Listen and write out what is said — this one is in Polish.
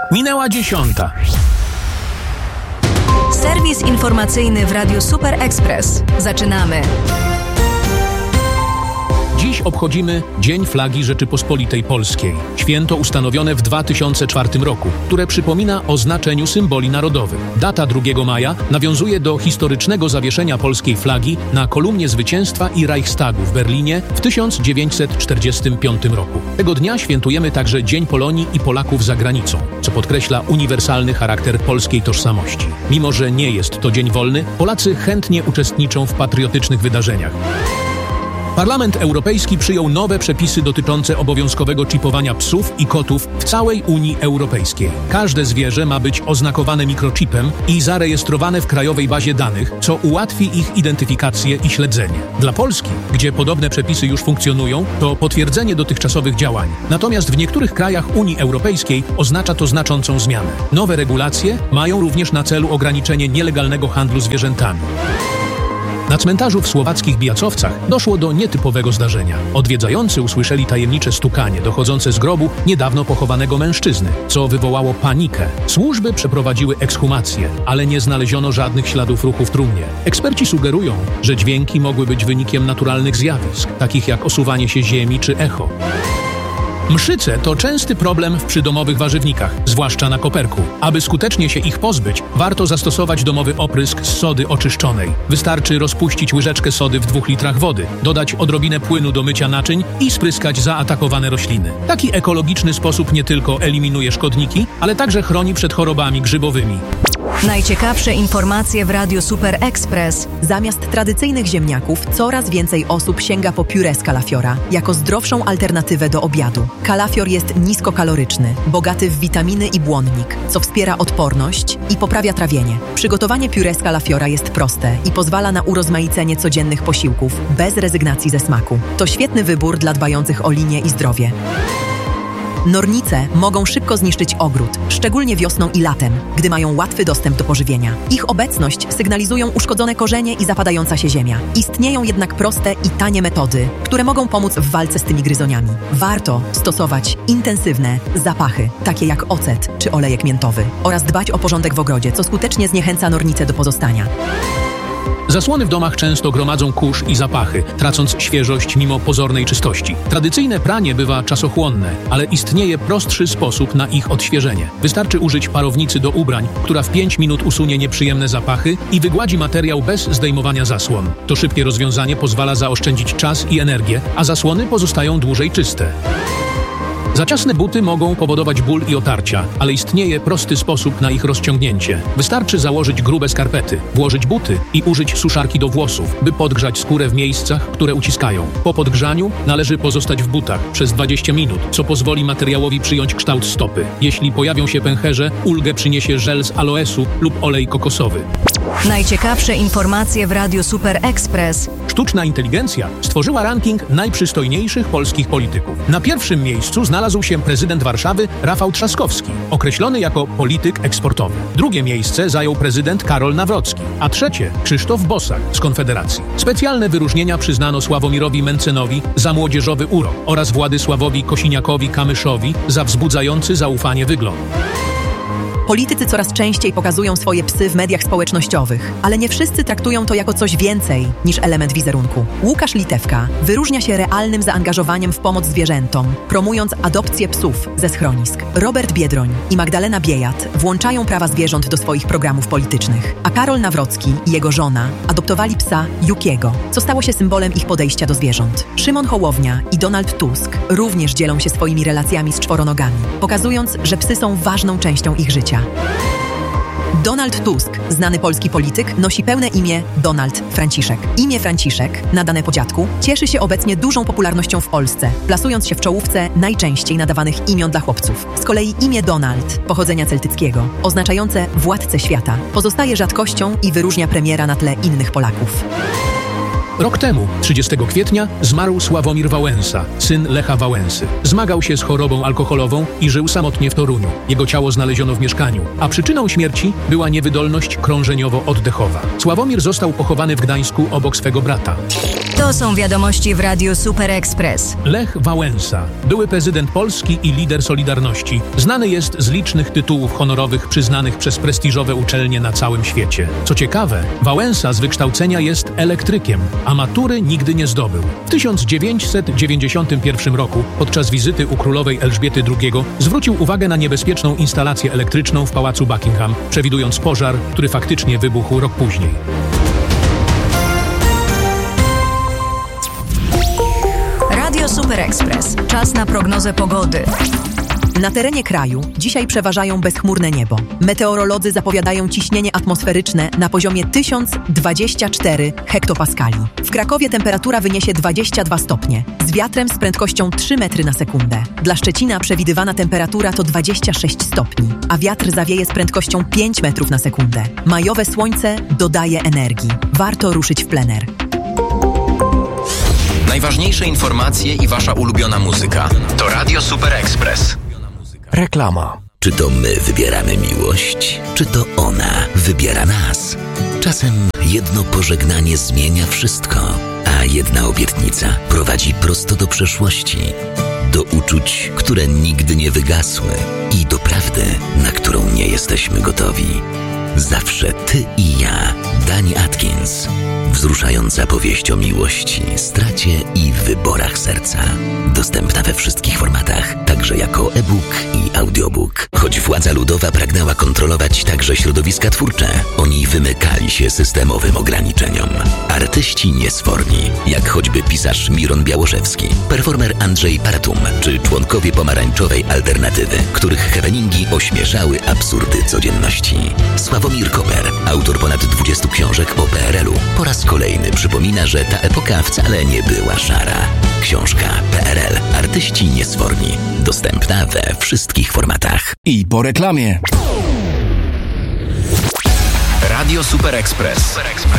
Minęła 10. Serwis informacyjny w Radiu Super Express. Zaczynamy. Dziś obchodzimy Dzień Flagi Rzeczypospolitej Polskiej. Święto ustanowione w 2004 roku, które przypomina o znaczeniu symboli narodowych. Data 2 maja nawiązuje do historycznego zawieszenia polskiej flagi na kolumnie zwycięstwa i Reichstagu w Berlinie w 1945 roku. Tego dnia świętujemy także Dzień Polonii i Polaków za granicą, co podkreśla uniwersalny charakter polskiej tożsamości. Mimo że nie jest to dzień wolny, Polacy chętnie uczestniczą w patriotycznych wydarzeniach. Parlament Europejski przyjął nowe przepisy dotyczące obowiązkowego czipowania psów i kotów w całej Unii Europejskiej. Każde zwierzę ma być oznakowane mikrochipem i zarejestrowane w krajowej bazie danych, co ułatwi ich identyfikację i śledzenie. Dla Polski, gdzie podobne przepisy już funkcjonują, to potwierdzenie dotychczasowych działań. Natomiast w niektórych krajach Unii Europejskiej oznacza to znaczącą zmianę. Nowe regulacje mają również na celu ograniczenie nielegalnego handlu zwierzętami. Na cmentarzu w słowackich Bijacowcach doszło do nietypowego zdarzenia. Odwiedzający usłyszeli tajemnicze stukanie dochodzące z grobu niedawno pochowanego mężczyzny, co wywołało panikę. Służby przeprowadziły ekshumację, ale nie znaleziono żadnych śladów ruchu w trumnie. Eksperci sugerują, że dźwięki mogły być wynikiem naturalnych zjawisk, takich jak osuwanie się ziemi czy echo. Mszyce to częsty problem w przydomowych warzywnikach, zwłaszcza na koperku. Aby skutecznie się ich pozbyć, warto zastosować domowy oprysk z sody oczyszczonej. Wystarczy rozpuścić łyżeczkę sody w 2 litrach wody, dodać odrobinę płynu do mycia naczyń i spryskać zaatakowane rośliny. Taki ekologiczny sposób nie tylko eliminuje szkodniki, ale także chroni przed chorobami grzybowymi. Najciekawsze informacje w Radiu Super Express. Zamiast tradycyjnych ziemniaków coraz więcej osób sięga po pióre z kalafiora jako zdrowszą alternatywę do obiadu. Kalafior jest niskokaloryczny, bogaty w witaminy i błonnik, co wspiera odporność i poprawia trawienie. Przygotowanie pióre z kalafiora jest proste i pozwala na urozmaicenie codziennych posiłków bez rezygnacji ze smaku. To świetny wybór dla dbających o linię i zdrowie. Nornice mogą szybko zniszczyć ogród, szczególnie wiosną i latem, gdy mają łatwy dostęp do pożywienia. Ich obecność sygnalizują uszkodzone korzenie i zapadająca się ziemia. Istnieją jednak proste i tanie metody, które mogą pomóc w walce z tymi gryzoniami. Warto stosować intensywne zapachy, takie jak ocet czy olejek miętowy, oraz dbać o porządek w ogrodzie, co skutecznie zniechęca nornice do pozostania. Zasłony w domach często gromadzą kurz i zapachy, tracąc świeżość mimo pozornej czystości. Tradycyjne pranie bywa czasochłonne, ale istnieje prostszy sposób na ich odświeżenie. Wystarczy użyć parownicy do ubrań, która w 5 minut usunie nieprzyjemne zapachy i wygładzi materiał bez zdejmowania zasłon. To szybkie rozwiązanie pozwala zaoszczędzić czas i energię, a zasłony pozostają dłużej czyste. Zaciasne buty mogą powodować ból i otarcia, ale istnieje prosty sposób na ich rozciągnięcie. Wystarczy założyć grube skarpety, włożyć buty i użyć suszarki do włosów, by podgrzać skórę w miejscach, które uciskają. Po podgrzaniu należy pozostać w butach przez 20 minut, co pozwoli materiałowi przyjąć kształt stopy. Jeśli pojawią się pęcherze, ulgę przyniesie żel z aloesu lub olej kokosowy. Najciekawsze informacje w Radiu Super Express. Sztuczna inteligencja stworzyła ranking najprzystojniejszych polskich polityków. Na pierwszym miejscu znalazł się prezydent Warszawy Rafał Trzaskowski, określony jako polityk eksportowy. Drugie miejsce zajął prezydent Karol Nawrocki, a trzecie Krzysztof Bosak z Konfederacji. Specjalne wyróżnienia przyznano Sławomirowi Mentzenowi za młodzieżowy urok oraz Władysławowi Kosiniakowi-Kamyszowi za wzbudzający zaufanie wygląd. Politycy coraz częściej pokazują swoje psy w mediach społecznościowych, ale nie wszyscy traktują to jako coś więcej niż element wizerunku. Łukasz Litewka wyróżnia się realnym zaangażowaniem w pomoc zwierzętom, promując adopcję psów ze schronisk. Robert Biedroń i Magdalena Biejat włączają prawa zwierząt do swoich programów politycznych, a Karol Nawrocki i jego żona adoptowali psa Jukiego, co stało się symbolem ich podejścia do zwierząt. Szymon Hołownia i Donald Tusk również dzielą się swoimi relacjami z czworonogami, pokazując, że psy są ważną częścią ich życia. Donald Tusk, znany polski polityk, nosi pełne imię Donald Franciszek. Imię Franciszek, nadane po dziadku, cieszy się obecnie dużą popularnością w Polsce, plasując się w czołówce najczęściej nadawanych imion dla chłopców. Z kolei imię Donald, pochodzenia celtyckiego, oznaczające władcę świata, pozostaje rzadkością i wyróżnia premiera na tle innych Polaków. Rok temu, 30 kwietnia, zmarł Sławomir Wałęsa, syn Lecha Wałęsy. Zmagał się z chorobą alkoholową i żył samotnie w Toruniu. Jego ciało znaleziono w mieszkaniu, a przyczyną śmierci była niewydolność krążeniowo-oddechowa. Sławomir został pochowany w Gdańsku obok swego brata. To są wiadomości w Radiu Super Express. Lech Wałęsa, były prezydent Polski i lider Solidarności, znany jest z licznych tytułów honorowych przyznanych przez prestiżowe uczelnie na całym świecie. Co ciekawe, Wałęsa z wykształcenia jest elektrykiem, a matury nigdy nie zdobył. W 1991 roku, podczas wizyty u królowej Elżbiety II, zwrócił uwagę na niebezpieczną instalację elektryczną w pałacu Buckingham, przewidując pożar, który faktycznie wybuchł rok później. Radio Super Express. Czas na prognozę pogody. Na terenie kraju dzisiaj przeważają bezchmurne niebo. Meteorolodzy zapowiadają ciśnienie atmosferyczne na poziomie 1024 hektopaskali. W Krakowie temperatura wyniesie 22 stopnie, z wiatrem z prędkością 3 metry na sekundę. Dla Szczecina przewidywana temperatura to 26 stopni, a wiatr zawieje z prędkością 5 metrów na sekundę. Majowe słońce dodaje energii. Warto ruszyć w plener. Najważniejsze informacje i wasza ulubiona muzyka to Radio Super Express. Reklama. Czy to my wybieramy miłość, czy to ona wybiera nas? Czasem jedno pożegnanie zmienia wszystko, a jedna obietnica prowadzi prosto do przeszłości, do uczuć, które nigdy nie wygasły i do prawdy, na którą nie jesteśmy gotowi. Zawsze ty i ja. Dani Atkins. Wzruszająca powieść o miłości, stracie i wyborach serca. Dostępna we wszystkich formatach, także jako e-book i audiobook. Choć władza ludowa pragnęła kontrolować także środowiska twórcze, oni wymykali się systemowym ograniczeniom. Artyści niesforni, jak choćby pisarz Miron Białoszewski, performer Andrzej Paratum, czy członkowie pomarańczowej alternatywy, których happeningi ośmieszały absurdy codzienności. Sławomir Koper, autor ponad 20 książek o PRL-u, po raz kolejny przypomina, że ta epoka wcale nie była szara. Książka PRL. Artyści niesforni. Dostępna we wszystkich formatach. I po reklamie. Radio Super Express.